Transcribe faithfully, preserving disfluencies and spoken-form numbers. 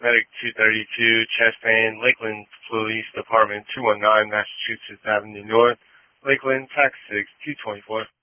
Medic two thirty-two, chest pain, Lakeland Police Department two one nine, Massachusetts Avenue North, Lakeland, tax six two twenty-four.